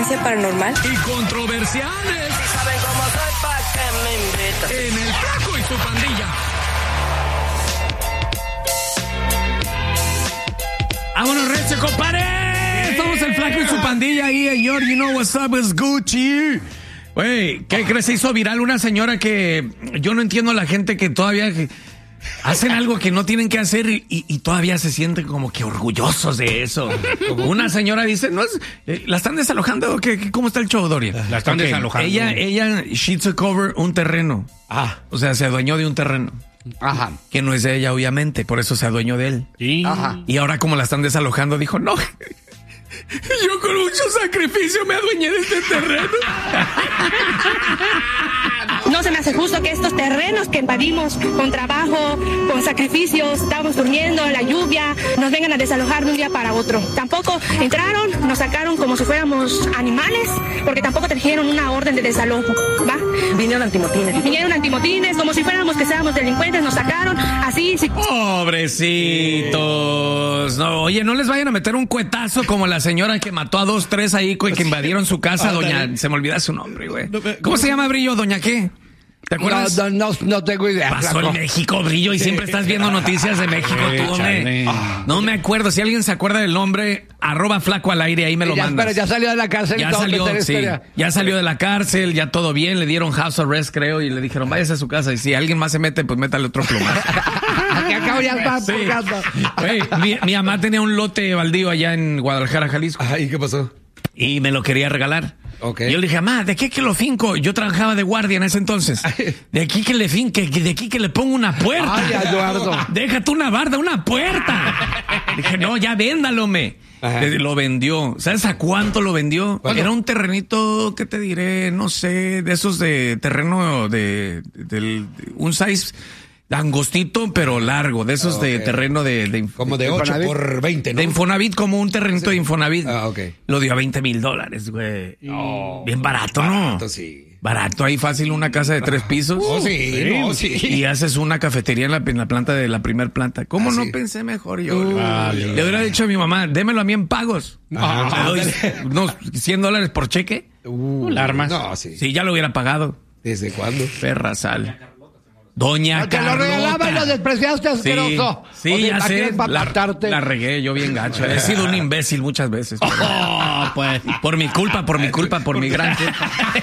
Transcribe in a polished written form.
experiencia paranormal y controversiales. ¿Saben cómo soy? ¿Pa' qué me invitan? En El Flaco y su Pandilla. ¡Vámonos, recio, compadre! Somos El Flaco y su Pandilla ahí, señor. You know what's up, it's Gucci. Güey, ¿qué crees? Se hizo viral una señora que yo no entiendo, la gente que todavía hacen algo que no tienen que hacer y todavía se sienten como que orgullosos de eso. Una señora dice, no es, ¿la están desalojando? ¿Cómo está el show, Doria? La están desalojando. She took over un terreno. O sea, se adueñó de un terreno. Ajá. Que no es de ella, obviamente, por eso se adueñó de él. Sí. Ajá. Y ahora como la están desalojando, dijo, no, yo con mucho sacrificio me adueñé de este terreno. No se me hace justo que estos terrenos que invadimos con trabajo, con sacrificios, estábamos durmiendo en la lluvia, nos vengan a desalojar de un día para otro. Tampoco entraron, nos sacaron como si fuéramos animales, porque tampoco trajeron una orden de desalojo, ¿va? Vinieron antimotines, como si fuéramos que seamos delincuentes, nos sacaron así. Sí. Pobrecitos. No, oye, no les vayan a meter un cuetazo como la señora que mató a 2, 3 ahí, que invadieron su casa, doña, se me olvida su nombre, güey. ¿Cómo se llama, Brillo, doña qué? ¿Te acuerdas? No tengo idea. Pasó en México, Brillo, y siempre estás viendo noticias de México, tú, hombre. No me acuerdo. Si alguien se acuerda del nombre, @Flaco al aire, ahí me lo mandas. Pero ya salió de la cárcel. Ya salió, sí. Ya salió de la cárcel, ya todo bien. Le dieron house arrest, creo, y le dijeron, váyase a su casa. Y si alguien más se mete, pues métale otro plumazo. Aquí acabo ya está. Sí. Mi mamá tenía un lote baldío allá en Guadalajara, Jalisco. ¿Y qué pasó? Y me lo quería regalar. Okay. Y yo le dije, mamá, ¿de qué que lo finco? Yo trabajaba de guardia en ese entonces. De aquí que le finque, de aquí que le pongo una puerta. Ay, Eduardo. Déjate una barda, una puerta. Dije, no, ya véndalo, Lo vendió. ¿Sabes a cuánto lo vendió? ¿Cuánto? Era un terrenito, ¿qué te diré? No sé, de esos de terreno de un size angostito, pero largo, de esos de terreno de como de 8 por 20, ¿no? De Infonavit, como un terrenito de Infonavit. Okay. Lo dio a $20,000, güey. Bien barato, ¿no? Barato, sí. Barato, ahí fácil una casa de 3 pisos. Sí. Y haces una cafetería en la planta de la primer planta. ¿Cómo no pensé mejor yo? Le hubiera dicho a mi mamá, démelo a mí en pagos. Le doy unos $100 por cheque. La armas. No, sí. Sí, ya lo hubiera pagado. ¿Desde cuándo? Perra sal. Doña Te Carlota. lo regalaba y lo despreciaste, asqueroso. Sí, ya sé. La regué yo bien gacho. He sido un imbécil muchas veces. Pues. Por mi culpa, por mi gran culpa.